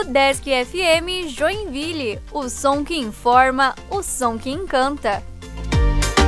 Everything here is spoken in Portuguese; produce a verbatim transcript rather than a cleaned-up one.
Desk F M Joinville, o som que informa, o som que encanta.